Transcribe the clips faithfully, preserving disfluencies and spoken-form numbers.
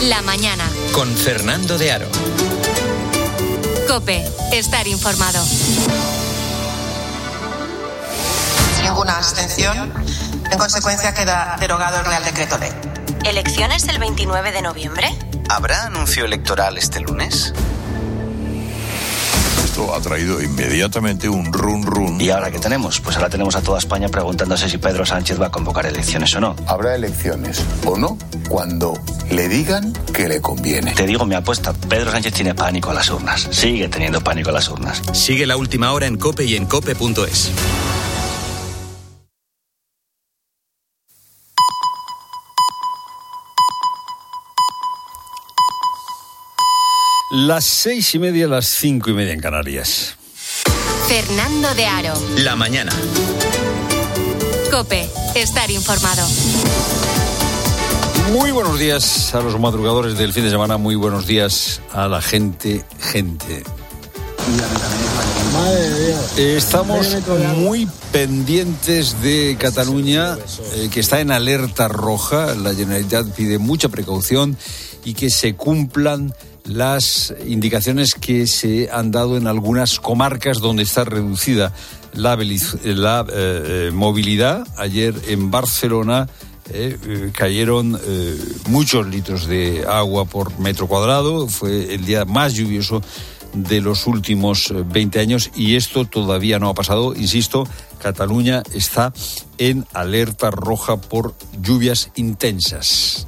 La mañana. Con Fernando de Aro. COPE. Estar informado. Ninguna abstención. En consecuencia, queda derogado el Real Decreto Ley. ¿Elecciones el veintinueve de noviembre? ¿Habrá anuncio electoral este lunes? Esto ha traído inmediatamente un run run. ¿Y ahora qué tenemos? Pues ahora tenemos a toda España preguntándose si Pedro Sánchez va a convocar elecciones o no. Habrá elecciones o no cuando le digan que le conviene. Te digo mi apuesta, Pedro Sánchez tiene pánico a las urnas. Sigue teniendo pánico a las urnas. Sigue La Última Hora en COPE y en cope punto es. Las seis y media, las cinco y media en Canarias. Fernando de Aro. La mañana. COPE. Estar informado. Muy buenos días a los madrugadores del fin de semana. Muy buenos días a la gente, gente. Estamos muy pendientes de Cataluña, eh, que está en alerta roja. La Generalitat pide mucha precaución y que se cumplan las indicaciones que se han dado en algunas comarcas donde está reducida la, la eh, movilidad. Ayer en Barcelona eh, eh, cayeron eh, muchos litros de agua por metro cuadrado. Fue el día más lluvioso de los últimos veinte años y esto todavía no ha pasado. Insisto, Cataluña está en alerta roja por lluvias intensas.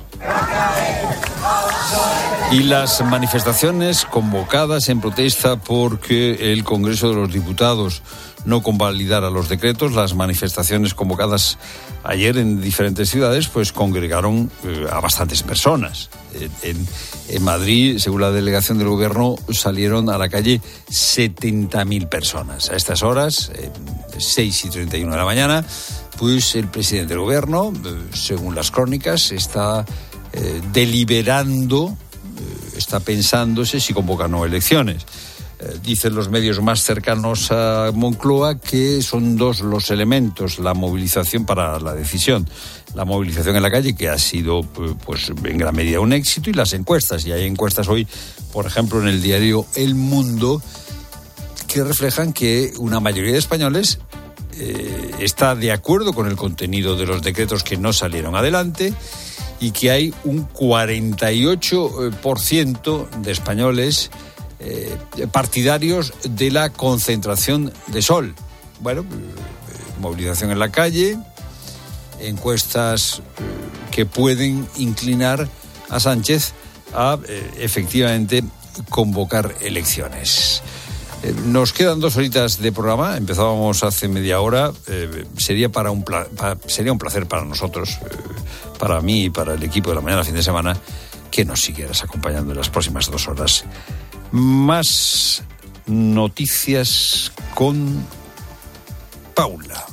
Y las manifestaciones convocadas en protesta porque el Congreso de los Diputados no convalidara los decretos, las manifestaciones convocadas ayer en diferentes ciudades, pues congregaron eh, a bastantes personas. En, en Madrid, según la delegación del Gobierno, salieron a la calle setenta mil personas. A estas horas, eh, seis y treinta y uno de la mañana, pues el presidente del Gobierno, eh, según las crónicas, está eh, deliberando, eh, está pensándose si convoca o no elecciones. Eh, dicen los medios más cercanos a Moncloa que son dos los elementos, la movilización para la decisión. La movilización en la calle, que ha sido pues en gran medida un éxito, y las encuestas. Y hay encuestas hoy, por ejemplo, en el diario El Mundo, que reflejan que una mayoría de españoles eh, está de acuerdo con el contenido de los decretos que no salieron adelante, y que hay un cuarenta y ocho por ciento de españoles eh, partidarios de la concentración de sol. Bueno, eh, movilización en la calle, encuestas eh, que pueden inclinar a Sánchez a eh, efectivamente convocar elecciones. Eh, nos quedan dos horitas de programa. Empezábamos hace media hora. Eh, sería para un pla- para, sería un placer para nosotros, eh, para mí y para el equipo de La Mañana fin de semana, que nos siguieras acompañando en las próximas dos horas. Más noticias con Paula.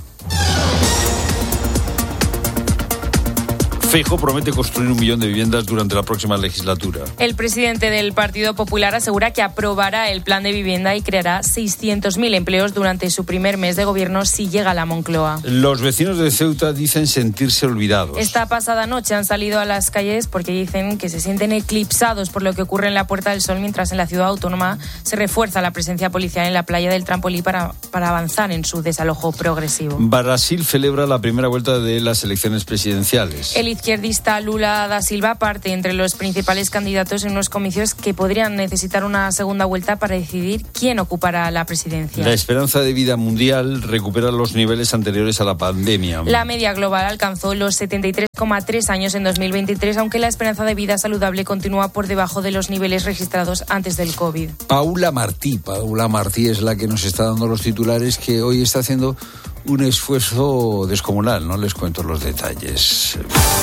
Feijóo promete construir un millón de viviendas durante la próxima legislatura. El presidente del Partido Popular asegura que aprobará el plan de vivienda y creará seiscientos mil empleos durante su primer mes de gobierno si llega a la Moncloa. Los vecinos de Ceuta dicen sentirse olvidados. Esta pasada noche han salido a las calles porque dicen que se sienten eclipsados por lo que ocurre en la Puerta del Sol, mientras en la ciudad autónoma se refuerza la presencia policial en la playa del Trampolí para, para avanzar en su desalojo progresivo. Brasil celebra la primera vuelta de las elecciones presidenciales. El izquierdista Lula da Silva parte entre los principales candidatos en unos comicios que podrían necesitar una segunda vuelta para decidir quién ocupará la presidencia. La esperanza de vida mundial recupera los niveles anteriores a la pandemia. La media global alcanzó los setenta y tres coma tres años en dos mil veintitrés, aunque la esperanza de vida saludable continúa por debajo de los niveles registrados antes del COVID. Paula Martí, Paula Martí es la que nos está dando los titulares, que hoy está haciendo un esfuerzo descomunal, no les cuento los detalles.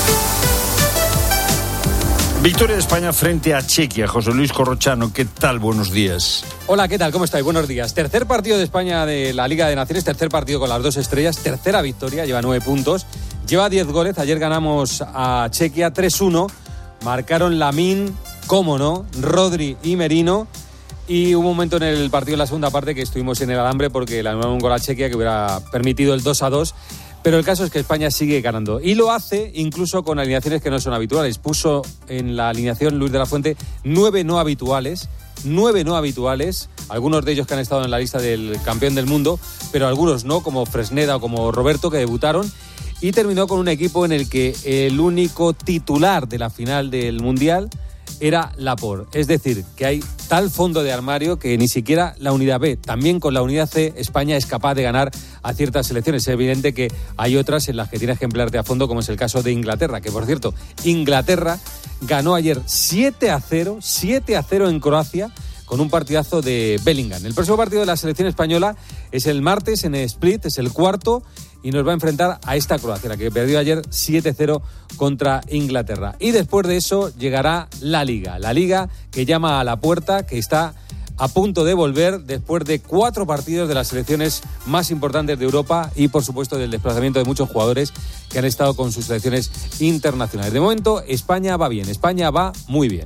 Victoria de España frente a Chequia. José Luis Corrochano, ¿qué tal? Buenos días. Hola, ¿qué tal? ¿Cómo estáis? Buenos días. Tercer partido de España de la Liga de Naciones, tercer partido con las dos estrellas, tercera victoria, lleva nueve puntos, lleva diez goles. Ayer ganamos a Chequia tres uno, marcaron Lamine, cómo no, Rodri y Merino. Y hubo un momento en el partido, en la segunda parte, que estuvimos en el alambre porque le anularon un gol a Chequia que hubiera permitido el dos a dos. Pero el caso es que España sigue ganando. Y lo hace incluso con alineaciones que no son habituales. Puso en la alineación Luis de la Fuente nueve no habituales. Nueve no habituales. Algunos de ellos que han estado en la lista del campeón del mundo, pero algunos no, como Fresneda o como Roberto, que debutaron. Y terminó con un equipo en el que el único titular de la final del Mundial era Laporte. Es decir, que hay tal fondo de armario que ni siquiera la unidad B, también con la unidad C, España es capaz de ganar a ciertas selecciones. Es evidente que hay otras en las que tienes que emplearte a fondo, como es el caso de Inglaterra, que por cierto, Inglaterra ganó ayer siete a cero, siete a cero en Croacia, con un partidazo de Bellingham. El próximo partido de la selección española es el martes en Split, es el cuarto, y nos va a enfrentar a esta Croacia, la que perdió ayer siete cero contra Inglaterra. Y después de eso llegará la Liga, la Liga que llama a la puerta, que está a punto de volver después de cuatro partidos de las selecciones más importantes de Europa y, por supuesto, del desplazamiento de muchos jugadores que han estado con sus selecciones internacionales. De momento, España va bien, España va muy bien.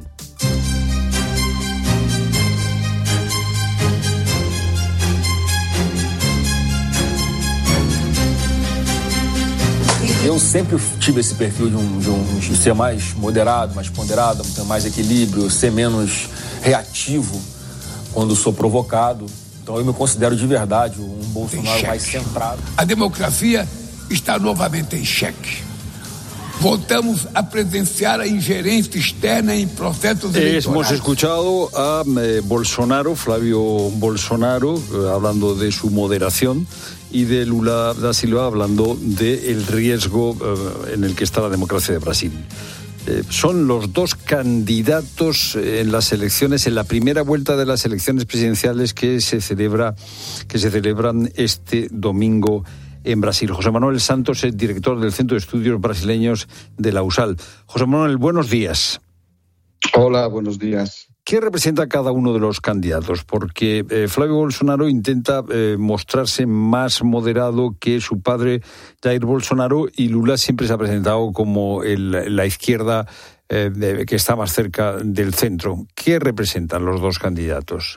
Eu sempre tive esse perfil de, um, de, um, de ser mais moderado, mais ponderado, ter mais equilíbrio, ser menos reativo quando sou provocado. Então eu me considero de verdade um Bolsonaro mais centrado. A democracia está novamente em xeque. Voltamos a presenciar a injerencia externa en procesos electorales. Hemos escuchado a eh, Bolsonaro, Flavio Bolsonaro, eh, hablando de su moderación, y de Lula da Silva hablando del riesgo eh, en el que está la democracia de Brasil. Eh, son los dos candidatos en las elecciones, en la primera vuelta de las elecciones presidenciales que se celebra, que se celebran este domingo en Brasil. José Manuel Santos es director del Centro de Estudios Brasileños de la U S A L. José Manuel, buenos días. Hola, buenos días. ¿Qué representa cada uno de los candidatos? Porque eh, Flavio Bolsonaro intenta eh, mostrarse más moderado que su padre Jair Bolsonaro, y Lula siempre se ha presentado como el, la izquierda eh, de, que está más cerca del centro. ¿Qué representan los dos candidatos?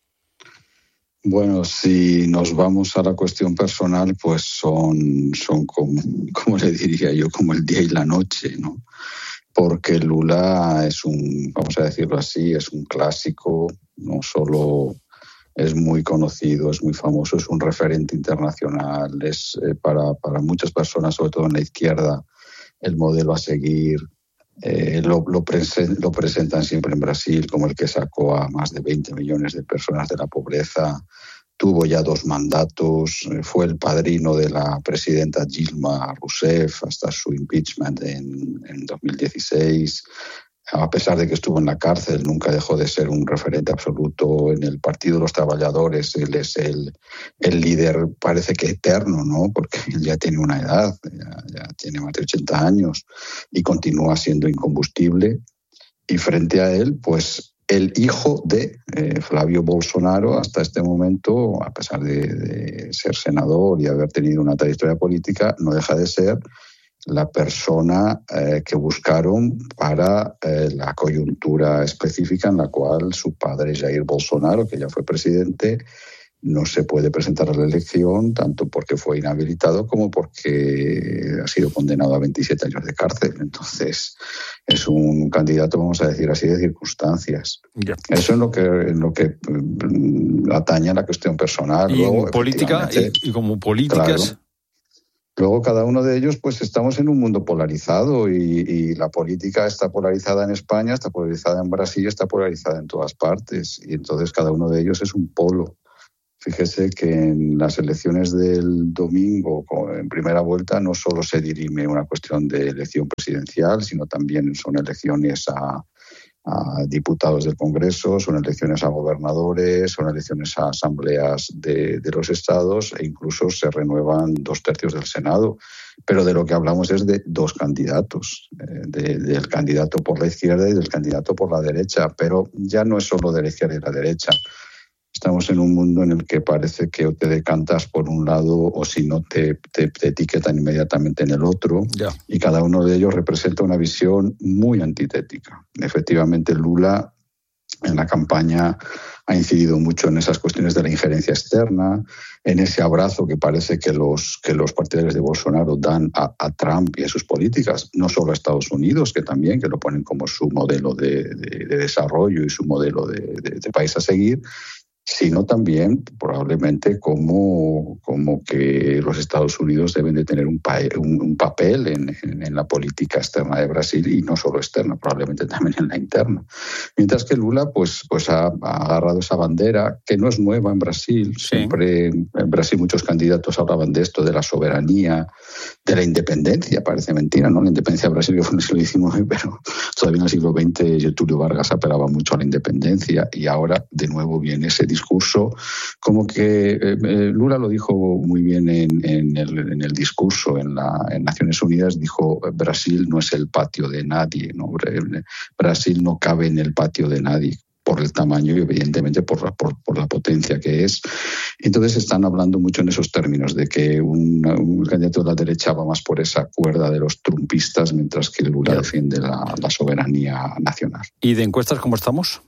Bueno, si nos vamos a la cuestión personal, pues son, son como, como le diría yo, como el día y la noche, ¿no? Porque Lula es un, vamos a decirlo así, es un clásico, no solo es muy conocido, es muy famoso, es un referente internacional, es eh, para, para muchas personas, sobre todo en la izquierda, el modelo a seguir. Eh, lo, lo, presen, lo presentan siempre en Brasil como el que sacó a más de veinte millones de personas de la pobreza. Tuvo ya dos mandatos, fue el padrino de la presidenta Dilma Rousseff hasta su impeachment en, en dos mil dieciséis. A pesar de que estuvo en la cárcel, nunca dejó de ser un referente absoluto en el Partido de los Trabajadores. Él es el, el líder, parece que eterno, ¿no? Porque él ya tiene una edad, ya, ya tiene más de ochenta años y continúa siendo incombustible. Y frente a él, pues el hijo de eh, Flavio Bolsonaro, hasta este momento, a pesar de, de ser senador y haber tenido una trayectoria política, no deja de ser la persona eh, que buscaron para eh, la coyuntura específica en la cual su padre Jair Bolsonaro, que ya fue presidente, no se puede presentar a la elección, tanto porque fue inhabilitado como porque ha sido condenado a veintisiete años de cárcel. Entonces, es un candidato, vamos a decir así, de circunstancias. Yeah. Eso es lo que, en lo que atañe a la cuestión personal. Y Luego, en política, y, y como políticas... Claro, luego cada uno de ellos, pues estamos en un mundo polarizado y, y la política está polarizada en España, está polarizada en Brasil, está polarizada en todas partes. Y entonces cada uno de ellos es un polo. Fíjese que en las elecciones del domingo, en primera vuelta, no solo se dirime una cuestión de elección presidencial, sino también son elecciones a, a diputados del Congreso, son elecciones a gobernadores, son elecciones a asambleas de, de los estados e incluso se renuevan dos tercios del Senado. Pero de lo que hablamos es de dos candidatos, de, del candidato por la izquierda y del candidato por la derecha. Pero ya no es solo de la izquierda y la derecha. Estamos en un mundo en el que parece que o te decantas por un lado o si no te, te, te etiquetan inmediatamente en el otro. Yeah. Y cada uno de ellos representa una visión muy antitética. Efectivamente, Lula en la campaña ha incidido mucho en esas cuestiones de la injerencia externa, en ese abrazo que parece que los, que los partidarios de Bolsonaro dan a, a Trump y a sus políticas, no solo a Estados Unidos, que también que lo ponen como su modelo de, de, de desarrollo y su modelo de, de, de país a seguir, sino también probablemente como, como que los Estados Unidos deben de tener un, pa- un, un papel en, en, en la política externa de Brasil, y no solo externa, probablemente también en la interna. Mientras que Lula pues, pues ha, ha agarrado esa bandera, que no es nueva en Brasil. Sí. Siempre en Brasil muchos candidatos hablaban de esto, de la soberanía, de la independencia. Parece mentira, ¿no? La independencia de Brasil que fue en el siglo diecinueve, pero todavía en el siglo veinte Getúlio Vargas apelaba mucho a la independencia, y ahora de nuevo viene ese discurso, como que eh, Lula lo dijo muy bien en, en, el, en el discurso en, la, en Naciones Unidas, dijo: Brasil no es el patio de nadie, ¿no? Brasil no cabe en el patio de nadie, por el tamaño y evidentemente por la, por, por la potencia que es. Entonces están hablando mucho en esos términos de que un, un candidato de la derecha va más por esa cuerda de los trumpistas, mientras que Lula yeah. defiende la, la soberanía nacional. ¿Y de encuestas cómo estamos?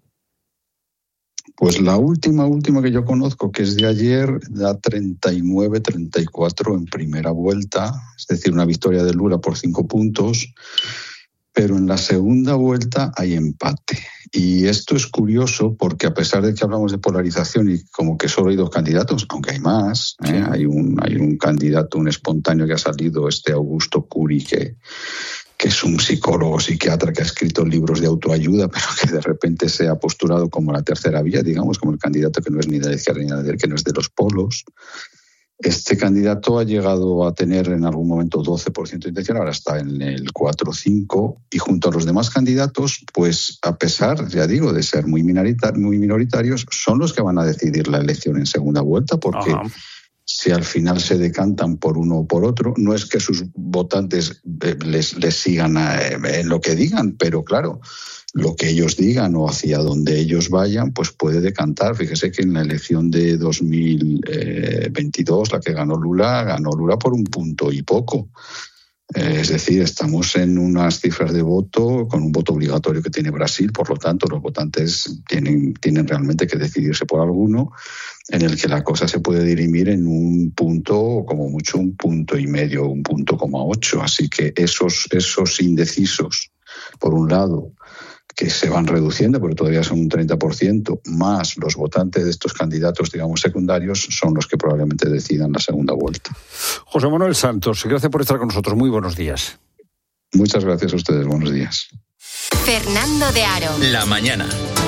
Pues la última, última que yo conozco, que es de ayer, da treinta y nueve treinta y cuatro en primera vuelta, es decir, una victoria de Lula por cinco puntos, pero en la segunda vuelta hay empate. Y esto es curioso porque, a pesar de que hablamos de polarización y como que solo hay dos candidatos, aunque hay más, ¿eh? hay, un, hay un candidato, un espontáneo que ha salido, este Augusto Curi, que... que es un psicólogo, psiquiatra que ha escrito libros de autoayuda, pero que de repente se ha postulado como la tercera vía, digamos, como el candidato que no es ni de la izquierda ni de la derecha, que no es de los polos. Este candidato ha llegado a tener en algún momento doce por ciento de intención, ahora está en el cuatro o cinco, y junto a los demás candidatos, pues a pesar, ya digo, de ser muy minoritar- muy minoritarios, son los que van a decidir la elección en segunda vuelta, porque... Ajá. Si al final se decantan por uno o por otro, no es que sus votantes les, les sigan a, en lo que digan, pero claro, lo que ellos digan o hacia donde ellos vayan, pues puede decantar. Fíjese que en la elección de dos mil veintidós, la que ganó Lula, ganó Lula por un punto y poco. Es decir, estamos en unas cifras de voto con un voto obligatorio que tiene Brasil, por lo tanto los votantes tienen, tienen realmente que decidirse por alguno, en el que la cosa se puede dirimir en un punto, o como mucho un punto y medio, un punto coma ocho. Así que esos, esos indecisos, por un lado, que se van reduciendo, pero todavía son un treinta por ciento, más los votantes de estos candidatos, digamos, secundarios, son los que probablemente decidan la segunda vuelta. José Manuel Santos, gracias por estar con nosotros. Muy buenos días. Muchas gracias a ustedes. Buenos días. Fernando de Aro. La mañana.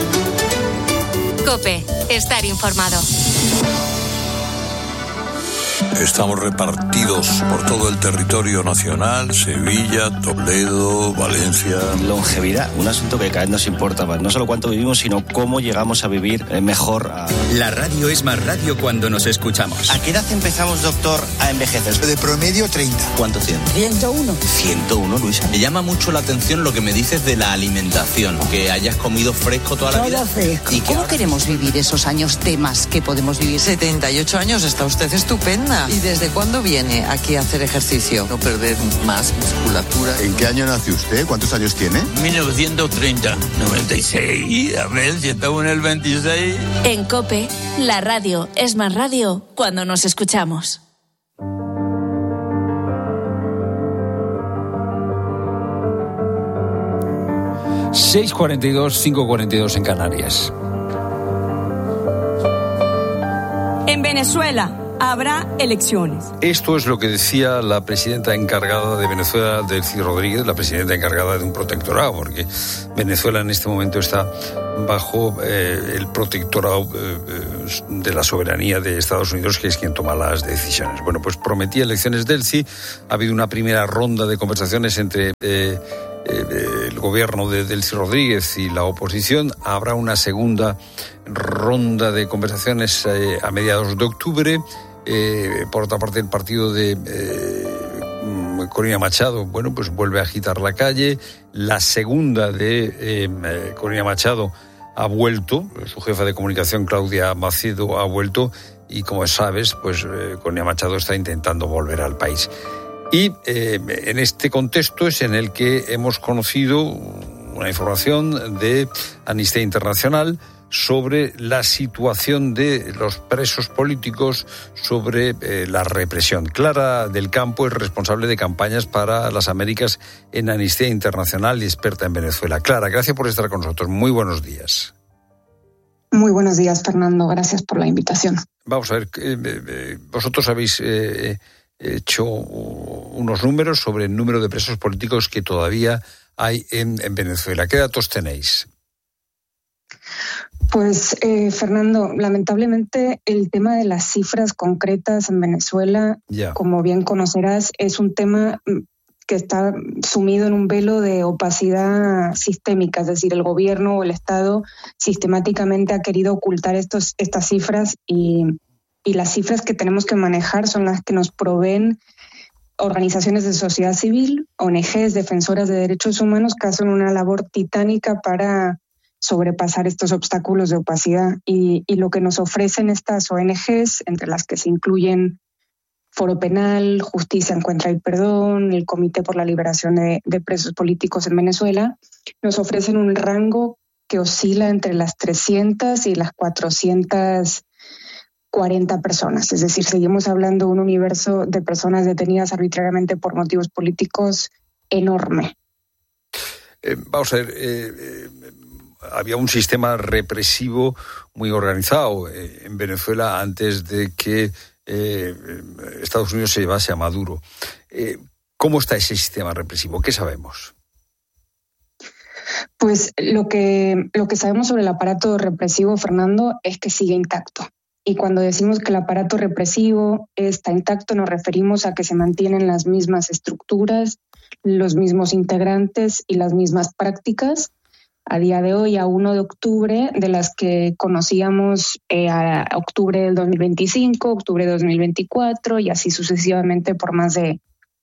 COPE. Estar informado. Estamos repartidos por todo el territorio nacional, Sevilla, Toledo, Valencia. Longevidad, un asunto que cada vez nos importa más. No solo cuánto vivimos, sino cómo llegamos a vivir mejor. A... La radio es más radio cuando nos escuchamos. ¿A qué edad empezamos, doctor, a envejecer? De promedio, treinta. ¿Cuánto tiene? ciento uno. ciento uno, Luisa. Me llama mucho la atención lo que me dices de la alimentación, que hayas comido fresco toda la Todo vida. fresco. ¿Y ¿Cómo ahora... queremos vivir esos años temas que podemos vivir? setenta y ocho años, está usted estupenda. ¿Y desde cuándo viene aquí a hacer ejercicio? No perder más musculatura. ¿En qué año nació usted? ¿Cuántos años tiene? mil novecientos treinta. noventa y seis. A ver si estamos en el veintiséis. En COPE, la radio es más radio cuando nos escuchamos. seis cuarenta y dos, cinco cuarenta y dos en Canarias. En Venezuela habrá elecciones. Esto es lo que decía la presidenta encargada de Venezuela, Delcy Rodríguez, la presidenta encargada de un protectorado, porque Venezuela en este momento está bajo eh, el protectorado eh, de la soberanía de Estados Unidos, que es quien toma las decisiones. Bueno, pues prometía elecciones Delcy. Ha habido una primera ronda de conversaciones entre eh, eh, el gobierno de Delcy Rodríguez y la oposición. Habrá una segunda ronda de conversaciones eh, a mediados de octubre. Eh, por otra parte, el partido de eh, Corina Machado, bueno, pues vuelve a agitar la calle. La segunda de eh, Corina Machado ha vuelto, su jefa de comunicación, Claudia Macedo, ha vuelto, y como sabes, pues eh, Corina Machado está intentando volver al país. Y eh, en este contexto es en el que hemos conocido una información de Amnistía Internacional sobre la situación de los presos políticos, sobre eh, la represión. Clara del Campo es responsable de campañas para las Américas en Amnistía Internacional y experta en Venezuela. Clara, gracias por estar con nosotros. Muy buenos días. Muy buenos días, Fernando. Gracias por la invitación. Vamos a ver, eh, eh, vosotros habéis eh, hecho unos números sobre el número de presos políticos que todavía hay en, en Venezuela. ¿Qué datos tenéis? Pues, eh, Fernando, lamentablemente el tema de las cifras concretas en Venezuela, yeah. como bien conocerás, es un tema que está sumido en un velo de opacidad sistémica, es decir, el gobierno o el Estado sistemáticamente ha querido ocultar estos, estas cifras y, y las cifras que tenemos que manejar son las que nos proveen organizaciones de sociedad civil, O N Ges, defensoras de derechos humanos, que hacen una labor titánica para sobrepasar estos obstáculos de opacidad. Y, y lo que nos ofrecen estas O N Ges, entre las que se incluyen Foro Penal, Justicia Encuentra y Perdón, el Comité por la Liberación de, de Presos Políticos en Venezuela, nos ofrecen un rango que oscila entre las trescientas y las cuatrocientas cuarenta personas. Es decir, seguimos hablando de un universo de personas detenidas arbitrariamente por motivos políticos enorme. Eh, vamos a ver, eh, eh, había un sistema represivo muy organizado eh, en Venezuela antes de que eh, Estados Unidos se llevase a Maduro. Eh, ¿Cómo está ese sistema represivo? ¿Qué sabemos? Pues lo que, lo que sabemos sobre el aparato represivo, Fernando, es que sigue intacto. Y cuando decimos que el aparato represivo está intacto, nos referimos a que se mantienen las mismas estructuras, los mismos integrantes y las mismas prácticas a día de hoy, a primero de octubre, de las que conocíamos eh, a octubre del dos mil veinticinco, octubre de dos mil veinticuatro y así sucesivamente por más de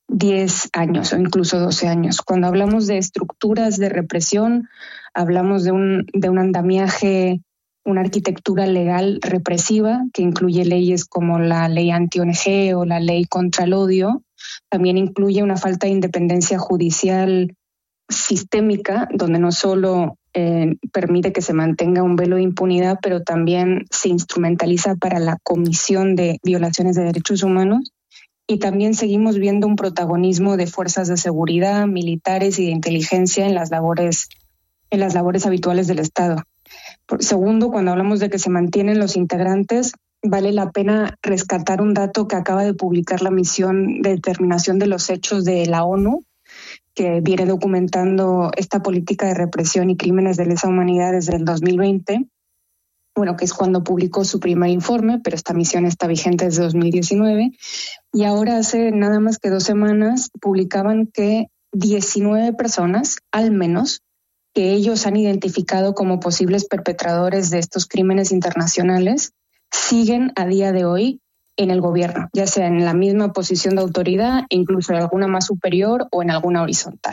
diez años o incluso doce años. Cuando hablamos de estructuras de represión, hablamos de un, de un andamiaje, una arquitectura legal represiva que incluye leyes como la ley anti-O N G o la ley contra el odio. También incluye una falta de independencia judicial sistémica, donde no solo eh, permite que se mantenga un velo de impunidad, pero también se instrumentaliza para la comisión de violaciones de derechos humanos. Y también seguimos viendo un protagonismo de fuerzas de seguridad, militares y de inteligencia en las labores, en las labores habituales del Estado. Por segundo, cuando hablamos de que se mantienen los integrantes, vale la pena rescatar un dato que acaba de publicar la misión de determinación de los hechos de la ONU, que viene documentando esta política de represión y crímenes de lesa humanidad desde el dos mil veinte, bueno, que es cuando publicó su primer informe, pero esta misión está vigente desde dos mil diecinueve, y ahora hace nada más que dos semanas publicaban que diecinueve personas, al menos, que ellos han identificado como posibles perpetradores de estos crímenes internacionales, siguen a día de hoy en el gobierno, ya sea en la misma posición de autoridad, incluso en alguna más superior o en alguna horizontal.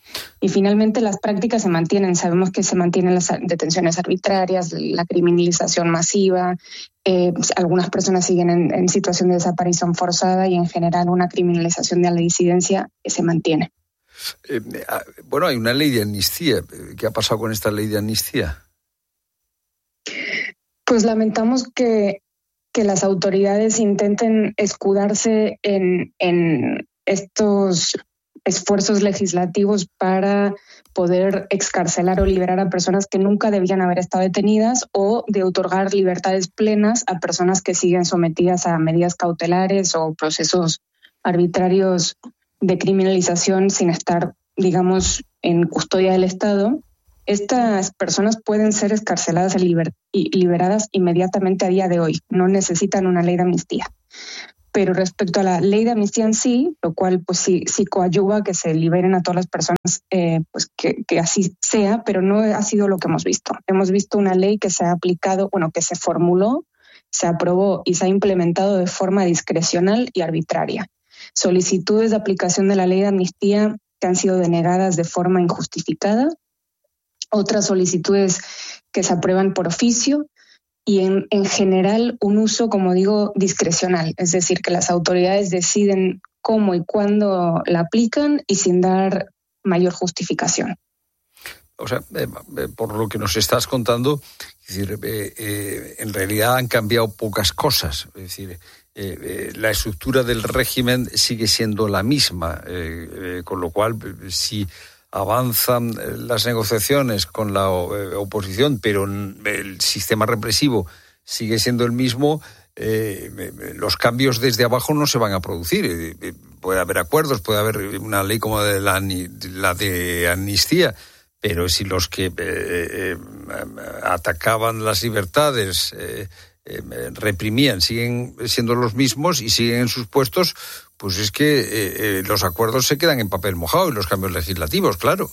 Y finalmente las prácticas se mantienen. Sabemos que se mantienen las detenciones arbitrarias, la criminalización masiva, eh, algunas personas siguen en, en situación de desaparición forzada y en general una criminalización de la disidencia que se mantiene. Eh, bueno, hay una ley de amnistía. ¿Qué ha pasado con esta ley de amnistía? Pues lamentamos que que las autoridades intenten escudarse en, en estos esfuerzos legislativos para poder excarcelar o liberar a personas que nunca debían haber estado detenidas o de otorgar libertades plenas a personas que siguen sometidas a medidas cautelares o procesos arbitrarios de criminalización sin estar, digamos, en custodia del Estado. Estas personas pueden ser excarceladas y liberadas inmediatamente a día de hoy. No necesitan una ley de amnistía. Pero respecto a la ley de amnistía en sí, lo cual pues sí, sí coadyuva que se liberen a todas las personas, eh, pues que, que así sea, pero no ha sido lo que hemos visto. Hemos visto una ley que se ha aplicado, bueno, que se formuló, se aprobó y se ha implementado de forma discrecional y arbitraria. Solicitudes de aplicación de la ley de amnistía que han sido denegadas de forma injustificada, otras solicitudes que se aprueban por oficio y en, en general un uso, como digo, discrecional, es decir, que las autoridades deciden cómo y cuándo la aplican y sin dar mayor justificación. o sea, eh, por lo que nos estás contando, es decir, eh, eh, en realidad han cambiado pocas cosas. Es decir, eh, eh, la estructura del régimen sigue siendo la misma, eh, eh, con lo cual, si avanzan las negociaciones con la eh, oposición, pero el sistema represivo sigue siendo el mismo, eh, los cambios desde abajo no se van a producir. Eh, puede haber acuerdos, puede haber una ley como de la, la de amnistía, pero si los que eh, eh, atacaban las libertades, eh, eh, reprimían, siguen siendo los mismos y siguen en sus puestos, pues es que eh, eh, los acuerdos se quedan en papel mojado y los cambios legislativos, claro.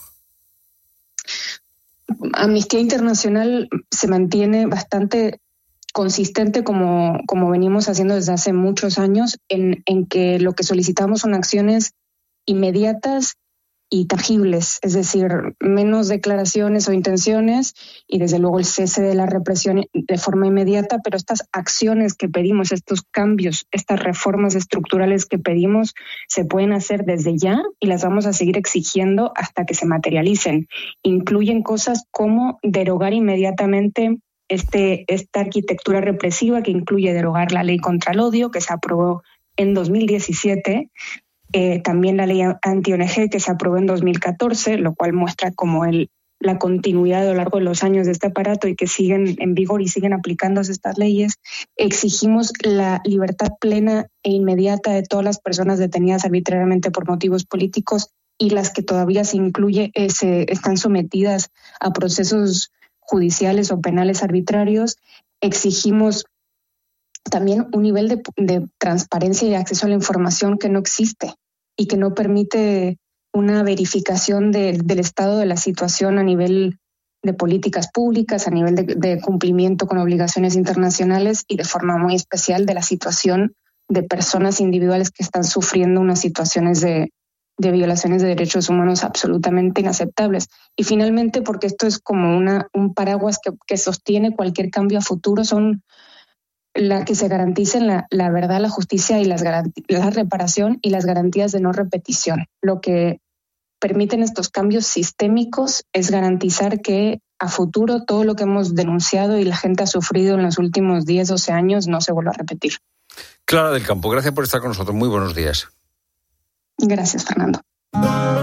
Amnistía Internacional se mantiene bastante consistente, como, como venimos haciendo desde hace muchos años, en, en que lo que solicitamos son acciones inmediatas y tangibles, es decir, menos declaraciones o intenciones y desde luego el cese de la represión de forma inmediata, pero estas acciones que pedimos, estos cambios, estas reformas estructurales que pedimos se pueden hacer desde ya y las vamos a seguir exigiendo hasta que se materialicen. Incluyen cosas como derogar inmediatamente este, esta arquitectura represiva, que incluye derogar la ley contra el odio, que se aprobó en dos mil diecisiete, Eh, también la ley anti-O N G, que se aprobó en dos mil catorce, lo cual muestra como el, la continuidad a lo largo de los años de este aparato y que siguen en vigor y siguen aplicándose estas leyes. Exigimos la libertad plena e inmediata de todas las personas detenidas arbitrariamente por motivos políticos y las que todavía se incluye eh, se, están sometidas a procesos judiciales o penales arbitrarios. Exigimos también un nivel de, de transparencia y acceso a la información que no existe y que no permite una verificación de, del estado de la situación a nivel de políticas públicas, a nivel de, de cumplimiento con obligaciones internacionales y de forma muy especial de la situación de personas individuales que están sufriendo unas situaciones de, de violaciones de derechos humanos absolutamente inaceptables. Y finalmente, porque esto es como una, un paraguas que, que sostiene cualquier cambio a futuro, son la que se garanticen la, la verdad, la justicia y las garanti- la reparación y las garantías de no repetición. Lo que permiten estos cambios sistémicos es garantizar que a futuro todo lo que hemos denunciado y la gente ha sufrido en los últimos diez, doce años no se vuelva a repetir. Clara del Campo, gracias por estar con nosotros. Muy buenos días. Gracias, Fernando.